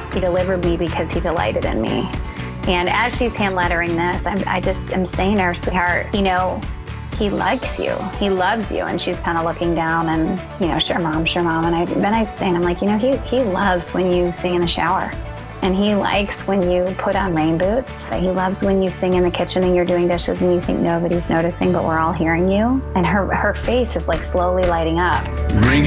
He delivered me because he delighted in me. And as she's hand lettering this, I just am saying to her, sweetheart, you know, he likes you. He loves you. And she's kind of looking down and, you know, sure, mom. And I'm like, you know, he loves when you sing in the shower. And he likes when you put on rain boots. He loves when you sing in the kitchen and you're doing dishes and you think nobody's noticing, but we're all hearing you. And her face is like slowly lighting up. Ring